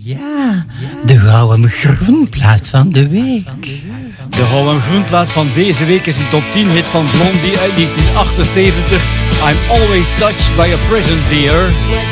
Ja, de gouden groenplaat van de week. De gouden groenplaat van deze week is een top 10 hit van Blondie uit 1978. I'm always touched by a present, dear. Yes,